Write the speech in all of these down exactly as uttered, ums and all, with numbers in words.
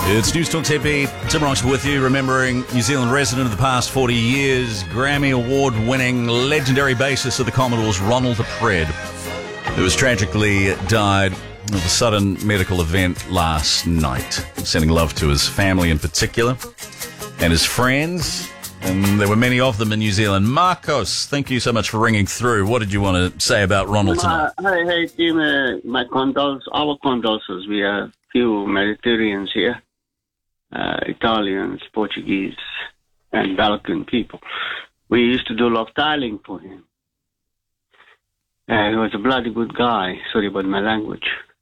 It's News Talk T V. Tim Ross with you, remembering New Zealand resident of the past forty years, Grammy Award-winning legendary bassist of the Commodores, Ronald Pred, who was tragically died of a sudden medical event last night. Sending love to his family in particular and his friends, and there were many of them in New Zealand. Marcos, thank you so much for ringing through. What did you want to say about Ronald tonight? Uh, hey, hey, Tim, uh, my condolences, our condolences. We are few Mediterraneans here. Uh, Italians, Portuguese, and Balkan people. We used to do love tiling for him. Uh, he was a bloody good guy. Sorry about my language.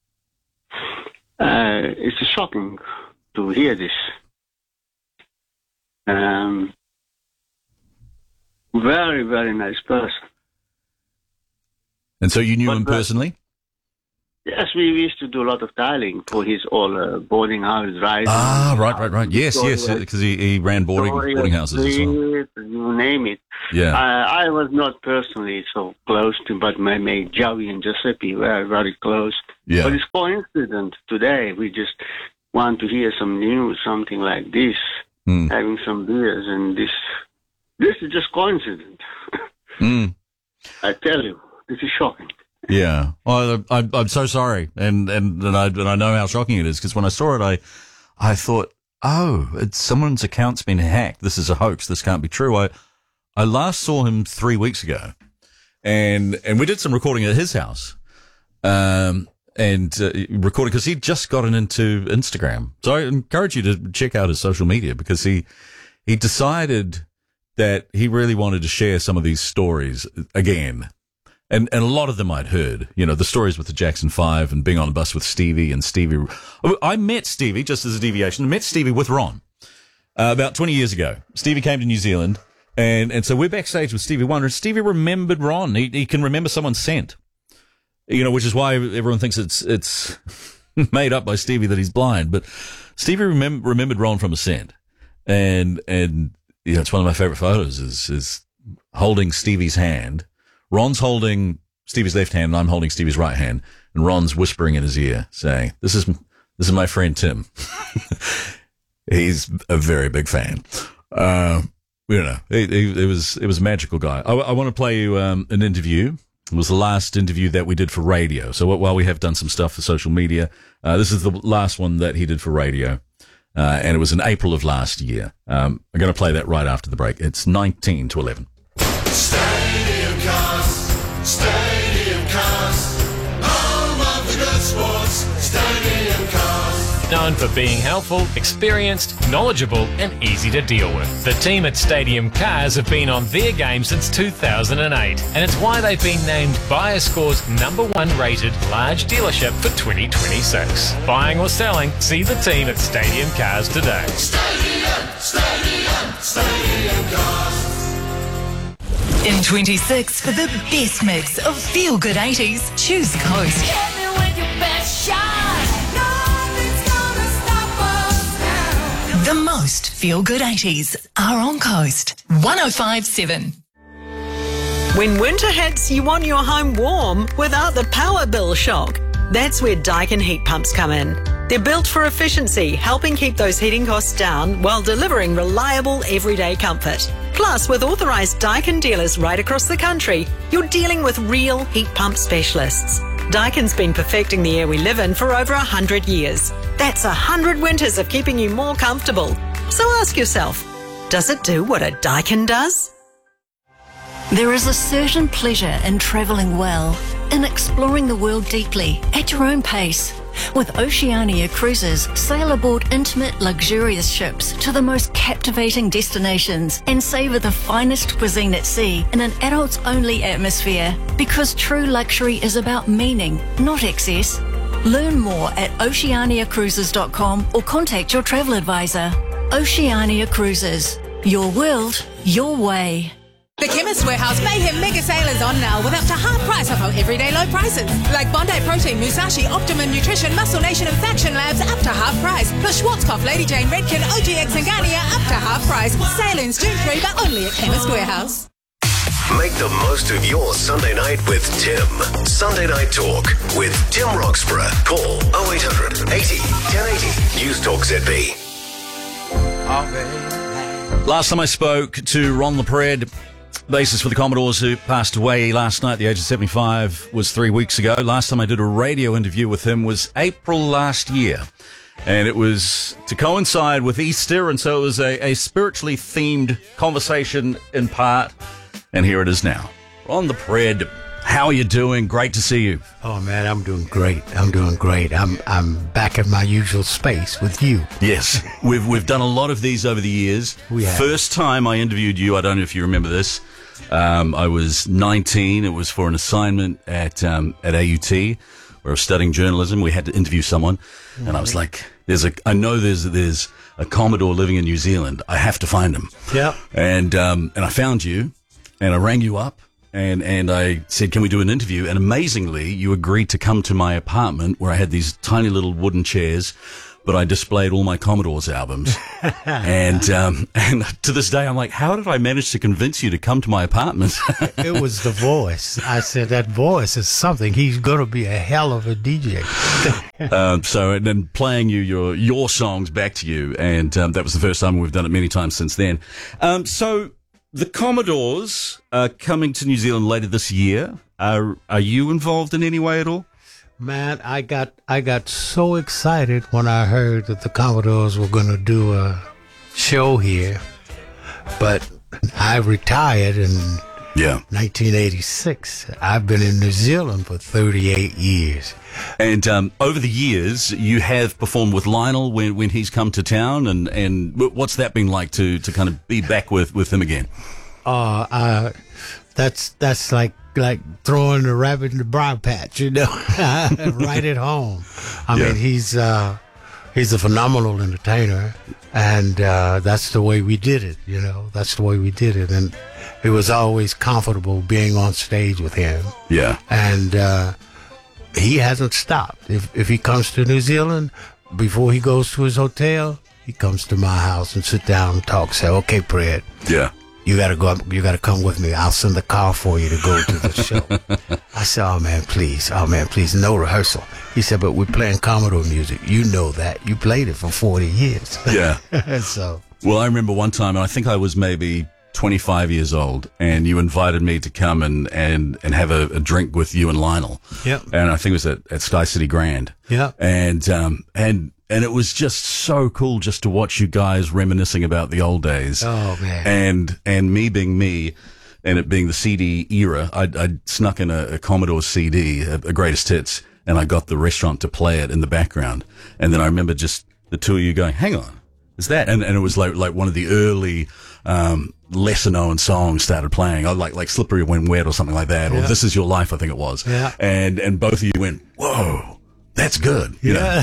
Uh, it's shocking to hear this. Um, very, very nice person. And so you knew but, him personally? Yes, we used to do a lot of tiling for his all uh, boarding house rides. Ah, right, right, right. Yes, yes, because he, he ran boarding, boarding houses as well. You name it. Yeah. Uh, I was not personally so close to, but my mate Joey and Giuseppe were very close. Yeah. But it's coincident today. We just want to hear some news, something like this, mm. having some beers, and this. This is just coincident. mm. I tell you, this is shocking. Yeah, well, I, I'm so sorry, and and and I, and I know how shocking it is, because when I saw it, I I thought, oh, it's someone's account's been hacked. This is a hoax. This can't be true. I I last saw him three weeks ago, and and we did some recording at his house, um, and uh, recording because he'd just gotten into Instagram. So I encourage you to check out his social media, because he he decided that he really wanted to share some of these stories again. And and a lot of them I'd heard, you know, the stories with the Jackson Five and being on a bus with Stevie and Stevie. I met Stevie, just as a deviation, I met Stevie with Ron uh, about twenty years ago. Stevie came to New Zealand, and, and so we're backstage with Stevie Wonder, and Stevie remembered Ron. He, he can remember someone's scent, you know, which is why everyone thinks it's it's made up by Stevie that he's blind. But Stevie remem- remembered Ron from a scent, and and you know, it's one of my favorite photos is is holding Stevie's hand. Ron's holding Stevie's left hand, and I'm holding Stevie's right hand, and Ron's whispering in his ear, saying, "This is this is my friend Tim." He's a very big fan. Uh, you know, it, it, it was it was a magical guy. I, I want to play you um, an interview. It was the last interview that we did for radio. So while we have done some stuff for social media, uh, this is the last one that he did for radio, uh, and it was in April of last year. Um, I'm going to play that right after the break. It's nineteen to eleven. Stadium Cars, Stadium Cars, home of the good sports, Stadium Cars. Known for being helpful, experienced, knowledgeable and easy to deal with. The team at Stadium Cars have been on their game since two thousand eight, and it's why they've been named BuyerScore's number one rated large dealership for twenty twenty-six. Buying or selling, see the team at Stadium Cars today. Stadium, Stadium, Stadium Cars. In twenty-six, for the best mix of feel-good eighties, choose Coast. Hit me with your best shot. Nothing's gonna stop us now. The most feel-good eighties are on Coast. one oh five point seven. When winter hits, you want your home warm without the power bill shock. That's where Daikin heat pumps come in. They're built for efficiency, helping keep those heating costs down while delivering reliable everyday comfort. Plus, with authorised Daikin dealers right across the country, you're dealing with real heat pump specialists. Daikin's been perfecting the air we live in for over one hundred years. That's one hundred winters of keeping you more comfortable. So ask yourself, does it do what a Daikin does? There is a certain pleasure in travelling well, in exploring the world deeply, at your own pace. With Oceania Cruises, sail aboard intimate, luxurious ships to the most captivating destinations and savour the finest cuisine at sea in an adults-only atmosphere. Because true luxury is about meaning, not excess. Learn more at oceania cruises dot com or contact your travel advisor. Oceania Cruises. Your world, your way. The Chemist Warehouse Mayhem Mega Sale is on now with up to half price off our everyday low prices. Like Bondi Protein, Musashi, Optimum Nutrition, Muscle Nation and Faction Labs up to half price. Plus Schwarzkopf, Lady Jane, Redken, O G X and Garnier up to half price. Sale ends June third but only at Chemist Warehouse. Make the most of your Sunday night with Tim. Sunday Night Talk with Tim Roxburgh. Call oh eight hundred eighty ten eighty. News Talk Z B. Last time I spoke to Ron LaPred, bassist for the Commodores, who passed away last night at the age of seventy-five, was three weeks ago. Last time I did a radio interview with him was April last year. And it was to coincide with Easter, and so it was a, a spiritually themed conversation in part. And here it is now. Ron LaPred, how are you doing? Great to see you. Oh man, I'm doing great. I'm doing great. I'm I'm back in my usual space with you. Yes, we've we've done a lot of these over the years. We have. First time I interviewed you, I don't know if you remember this. Um, I was nineteen. It was for an assignment at um, at A U T, where I was studying journalism. We had to interview someone, mm-hmm. and I was like, "There's a I know there's there's a Commodore living in New Zealand. I have to find him." Yeah. And um, and I found you, and I rang you up. And and I said, can we do an interview? And amazingly, you agreed to come to my apartment where I had these tiny little wooden chairs, but I displayed all my Commodores albums. and um, and to this day, I'm like, how did I manage to convince you to come to my apartment? It was the voice. I said, that voice is something. He's going to be a hell of a D J. um, so and then playing you your your songs back to you, and um, that was the first time. We've done it many times since then. Um, so. The Commodores are coming to New Zealand later this year. Are are you involved in any way at all? Man, I got I got so excited when I heard that the Commodores were going to do a show here, but I retired in yeah. nineteen eighty-six. I've been in New Zealand for thirty-eight years. And um, over the years, you have performed with Lionel when, when he's come to town, and, and what's that been like to, to kind of be back with, with him again? Uh, uh, that's that's like like throwing the rabbit in the briar patch, you know, right at home. I yeah. mean, he's uh, he's a phenomenal entertainer, and uh, that's the way we did it, you know. That's the way we did it, and it was always comfortable being on stage with him. Yeah, and. Uh, He hasn't stopped. If if he comes to New Zealand, before he goes to his hotel, he comes to my house and sit down and talk. Say, okay, Pred. Yeah. You gotta go. You gotta come with me. I'll send the car for you to go to the show. I said, oh man, please, oh man, please, no rehearsal. He said, but we're playing Commodore music. You know that. You played it for forty years. Yeah. So. Well, I remember one time, and I think I was maybe twenty-five years old, and you invited me to come and, and, and have a, a drink with you and Lionel. Yep. And I think it was at, at Sky City Grand. Yeah. And, um, and, and it was just so cool just to watch you guys reminiscing about the old days. Oh, man. And, and me being me, and it being the C D era, I'd, I'd snuck in a, a Commodore C D, a, a greatest hits, and I got the restaurant to play it in the background. And then I remember just the two of you going, hang on, is that? And, and it was like, like one of the early, um, lesser known songs started playing, like like Slippery When Wet or something like that, or yeah. This Is Your Life, I think it was. Yeah. And and both of you went, whoa, that's good. You yeah.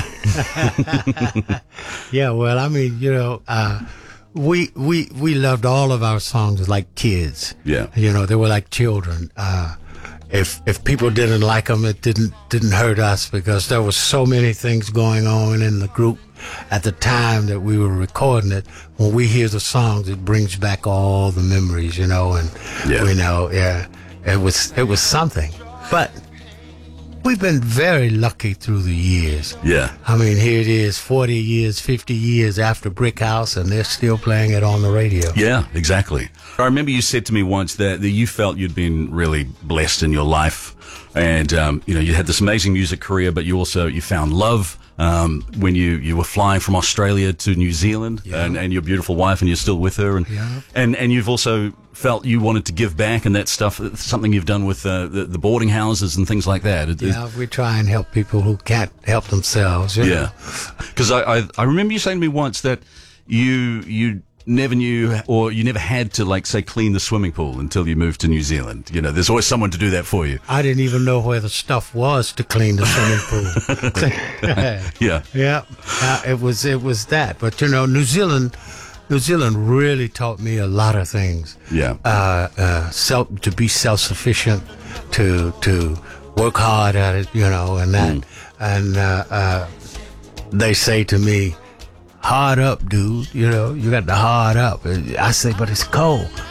know? Yeah. Well, I mean, you know, uh, we we we loved all of our songs like kids. Yeah. You know, they were like children. Uh, if if people didn't like them, it didn't didn't hurt us because there was so many things going on in the group at the time that we were recording it. When we hear the songs, it brings back all the memories, you know, and yeah. we know, yeah, it was it was something. But we've been very lucky through the years. Yeah. I mean, here it is, forty years, fifty years after Brick House, and they're still playing it on the radio. Yeah, exactly. I remember you said to me once that, that you felt you'd been really blessed in your life, and um, you know, you had this amazing music career, but you also you found love. Um, when you, you were flying from Australia to New Zealand, yeah. and, and your beautiful wife, and you're still with her, and, yeah. and and you've also felt you wanted to give back, and that stuff, something you've done with uh, the, the boarding houses and things like that. It, yeah, we try and help people who can't help themselves. You know? Yeah, because I, I I remember you saying to me once that you you never knew, or you never had to, like, say, clean the swimming pool until you moved to New Zealand. You know, there's always someone to do that for you. I didn't even know where the stuff was to clean the swimming pool. Yeah. Yeah. Uh, it was, it was that. But, you know, New Zealand, New Zealand really taught me a lot of things. Yeah. Uh, uh, self, to be self-sufficient, to, to work hard at it, you know, and that. Mm. And, uh, uh, they say to me, hard up, dude. You know, you got the hard up. I say, but it's cold.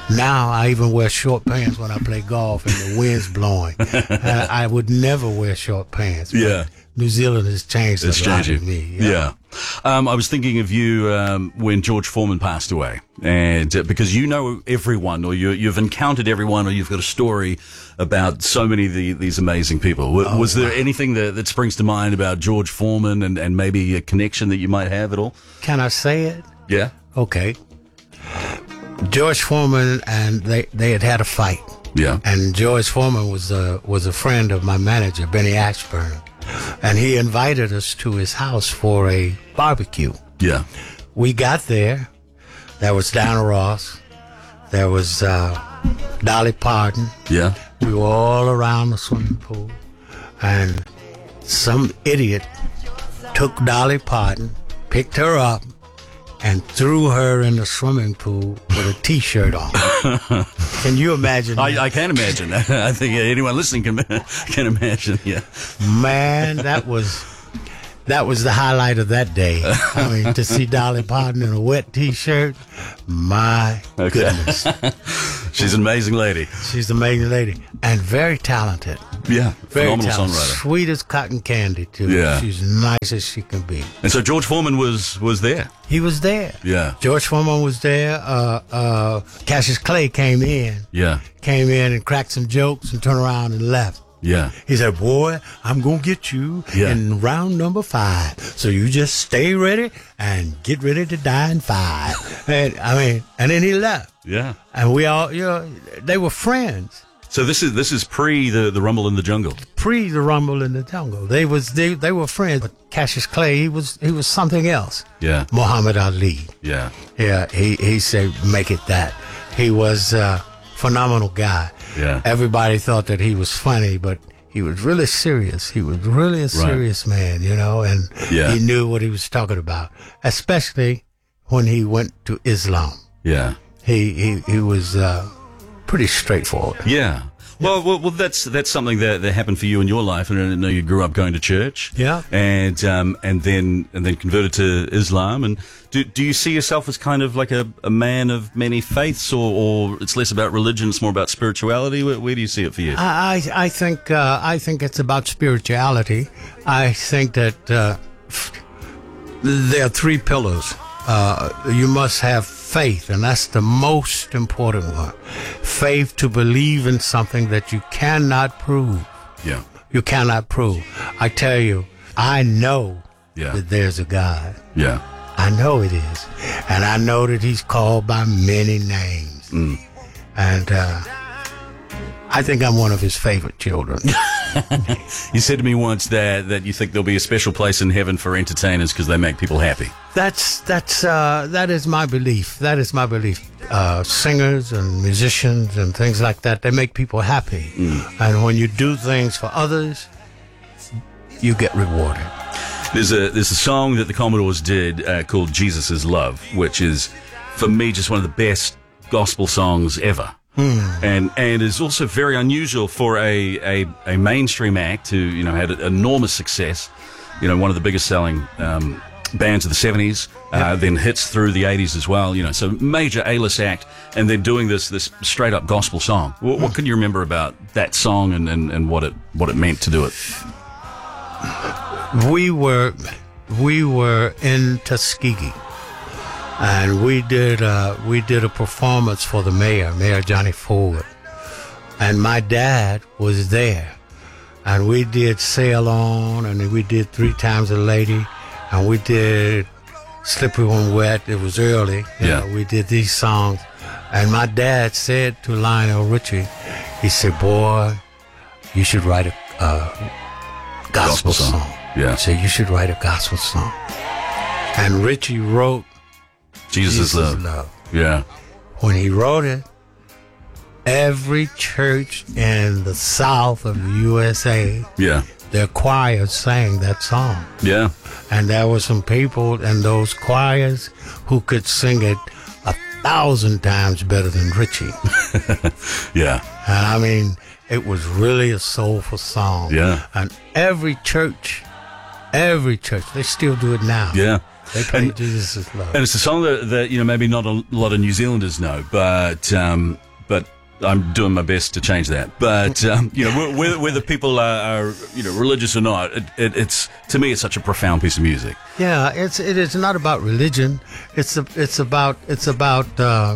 Now I even wear short pants when I play golf and the wind's blowing. uh, I would never wear short pants. Yeah. New Zealand has changed It's a lot changing. of me. Yeah. Um, I was thinking of you um, when George Foreman passed away, and uh, because you know everyone, or you, you've encountered everyone, or you've got a story about so many of the, these amazing people. W- Oh, was there wow. anything that, that springs to mind about George Foreman, and, and maybe a connection that you might have at all? Can I say it? Yeah. Okay. George Foreman and they, they had had a fight. Yeah. And George Foreman was a, was a friend of my manager, Benny Ashburn. And he invited us to his house for a barbecue. Yeah. We got there. There was Diana Ross. There was uh, Dolly Parton. Yeah. We were all around the swimming pool. And some idiot took Dolly Parton, picked her up, and threw her in the swimming pool with a T-shirt on. Can you imagine that? I, I can imagine. I think anyone listening can can imagine. Yeah. Man, that was that was the highlight of that day. I mean, to see Dolly Parton in a wet T-shirt, my Okay. goodness. She's an amazing lady. She's an amazing lady and very talented. Yeah. Very Phenomenal talented. songwriter. Sweet as cotton candy, too. Yeah. She's nice as she can be. And so George Foreman was was there. He was there. Yeah. George Foreman was there. Uh, uh, Cassius Clay came in. Yeah. Came in and cracked some jokes and turned around and left. Yeah. He said, boy, I'm going to get you Yeah. in round number five. So you just stay ready and get ready to die in five. And I mean, and then he left. Yeah. And we all, you know, they were friends. So this is this is pre the, the Rumble in the Jungle. Pre the Rumble in the Jungle. They was they, they were friends. But Cassius Clay, he was he was something else. Yeah. Muhammad Ali. Yeah. Yeah, he, he said, make it that. He was a phenomenal guy. Yeah. Everybody thought that he was funny, but he was really serious. He was really a serious man, you know, and Yeah. he knew what he was talking about, especially when he went to Islam. Yeah. He he, he was uh, pretty straightforward. Yeah. Well, well, well, that's that's something that, that happened for you in your life, and I know you grew up going to church. Yeah. And um and then and then converted to Islam. And do do you see yourself as kind of like a, a man of many faiths, or, or it's less about religion, it's more about spirituality? Where, where do you see it for you? I I, I think uh, I think it's about spirituality. I think that uh, there are three pillars. Uh, you must have faith, and that's the most important one. Faith to believe in something that you cannot prove. Yeah. You cannot prove. I tell you, I know Yeah. that there's a God. Yeah. I know it is. And I know that he's called by many names. Mm. And uh, I think I'm one of his favorite children. You said to me once that, that you think there'll be a special place in heaven for entertainers because they make people happy. That's that's uh, that is my belief. That is my belief. Uh, singers and musicians and things like that, they make people happy. Mm. And when you do things for others, you get rewarded. There's a there's a song that the Commodores did uh, called Jesus is Love, which is, for me, just one of the best gospel songs ever. Hmm. And and is also very unusual for a, a, a mainstream act who, you know, had enormous success. You know, one of the biggest selling um, bands of the seventies, uh, then hits through the eighties as well. You know, so major A-list act, and then doing this this straight up gospel song. What, what can you remember about that song and, and, and what it what it meant to do it? We were we were in Tuskegee, and we did uh, we did a performance for the mayor, Mayor Johnny Ford, and my dad was there, and we did Sail On, and we did Three Times a Lady, and we did Slippery When Wet. It was early. You Yeah. know, we did these songs, and my dad said to Lionel Richie, he said, "Boy, you should write a uh, gospel, Gospel song. song." Yeah. So you should write a gospel song. And Richie wrote Jesus, Jesus is Love. Love. Yeah. When he wrote it, every church in the South of the U S A, Yeah. their choirs sang that song. Yeah. And there were some people in those choirs who could sing it a thousand times better than Richie. Yeah. And I mean, it was really a soulful song. Yeah. And every church Every church. They still do it now. Yeah. They play And- Jesus is Love. And it's a song that, that you know maybe not a lot of New Zealanders know, but um, but I'm doing my best to change that. But um, you know, whether, whether people are, are you know religious or not, it, it, it's to me it's such a profound piece of music. Yeah, it's it is not about religion. It's a, it's about it's about uh,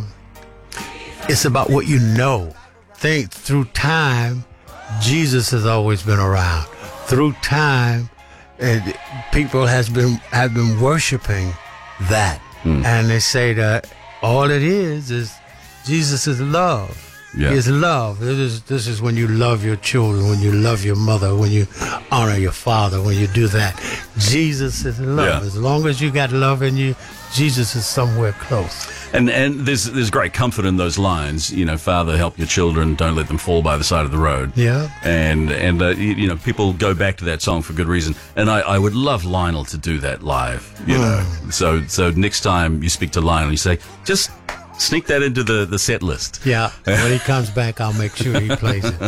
it's about what you know. Think through time, Jesus has always been around. Through time, it, people has been have been worshiping that, Mm. and they say that all it is is Jesus is love. Yeah. He is love. This is this is when you love your children, when you love your mother, when you honor your father, when you do that. Jesus is love. Yeah. As long as you got love in you, Jesus is somewhere close. And and there's there's great comfort in those lines. You know, Father, help your children, don't let them fall by the side of the road. Yeah. And and uh, you, you know, people go back to that song for good reason. And I, I would love Lionel to do that live. You know, so so next time you speak to Lionel, you say just sneak that into the, the set list. Yeah. When he comes back, I'll make sure he plays it.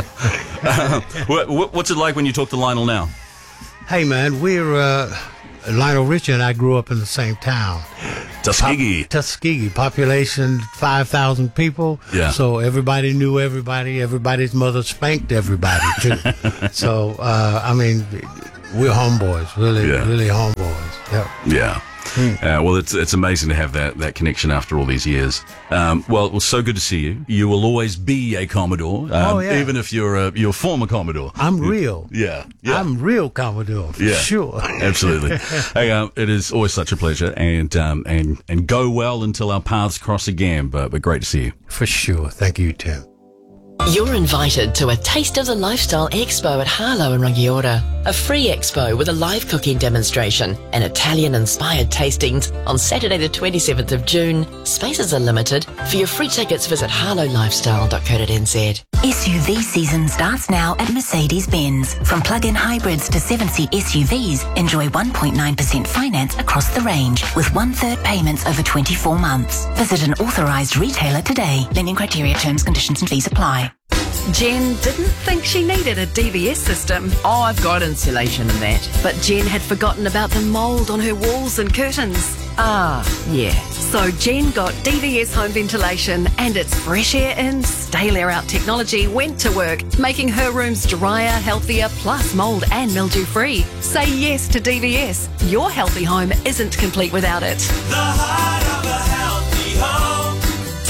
what, what, what's it like when you talk to Lionel now? Hey, man, we're uh, Lionel Richie and I grew up in the same town. Tuskegee. Pop- Tuskegee, population five thousand people. Yeah. So everybody knew everybody. Everybody's mother spanked everybody, too. So, uh, I mean, we're homeboys, really, Yeah. really homeboys. Yeah. Yeah. Uh, well, it's it's amazing to have that, that connection after all these years. Um, well, it was so good to see you. You will always be a Commodore, um, Oh, yeah. even if you're a you're a former Commodore. I'm real. Yeah, yeah. I'm real Commodore, for Yeah, sure. absolutely. Hey, um, it is always such a pleasure, and um, and and go well until our paths cross again. But but great to see you. For sure. Thank you, Tim. You're invited to a Taste of the Lifestyle Expo at Harlow in Rangiora. A free expo with a live cooking demonstration and Italian-inspired tastings on Saturday the twenty-seventh of June. Spaces are limited. For your free tickets, visit harlow lifestyle dot co dot n z. S U V season starts now at Mercedes-Benz. From plug-in hybrids to seven-seat S U Vs, enjoy one point nine percent finance across the range with one-third payments over twenty-four months. Visit an authorised retailer today. Lending criteria, terms, conditions and fees apply. Jen didn't think she needed a D V S system. Oh, I've got insulation and that. But Jen had forgotten about the mould on her walls and curtains. Ah, yeah. So Jen got D V S home ventilation and its fresh air in, stale air out technology went to work, making her rooms drier, healthier, plus mould and mildew free. Say yes to D V S. Your healthy home isn't complete without it. The heart of a healthy home,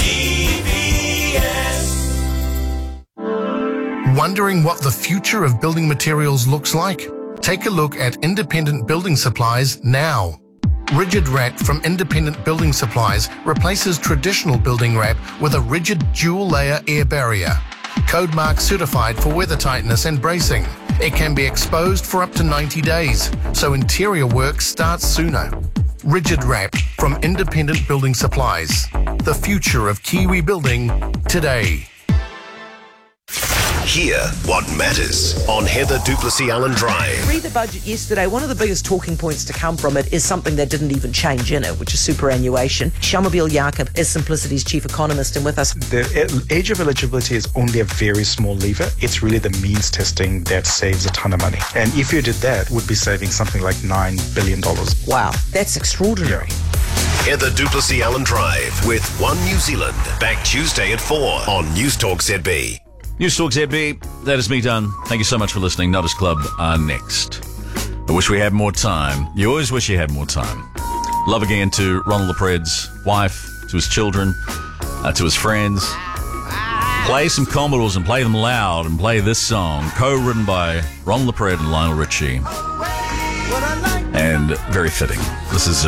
D V S. Wondering what the future of building materials looks like? Take a look at Independent Building Supplies now. Rigid Wrap from Independent Building Supplies replaces traditional building wrap with a rigid dual-layer air barrier. Code Mark certified for weather tightness and bracing. It can be exposed for up to ninety days, so interior work starts sooner. Rigid Wrap from Independent Building Supplies. The future of Kiwi building today. Hear what matters on Heather Duplessis Allen Drive. Read the budget yesterday. One of the biggest talking points to come from it is something that didn't even change in it, which is superannuation. Shamobile Jakob is Simplicity's chief economist and with us. The age of eligibility is only a very small lever. It's really the means testing that saves a ton of money. And if you did that, we'd be saving something like nine billion dollars. Wow, that's extraordinary. Heather Duplessis Allen Drive with One New Zealand. Back Tuesday at four on News Talk Z B. News Talk Z B, that is me done. Thank you so much for listening. Notice Club are next. I wish we had more time. You always wish you had more time. Love again to Ronald LaPred's wife, to his children, uh, to his friends. Play some Commodores and play them loud and play this song, co-written by Ronald LaPred and Lionel Richie. And very fitting. This is uh,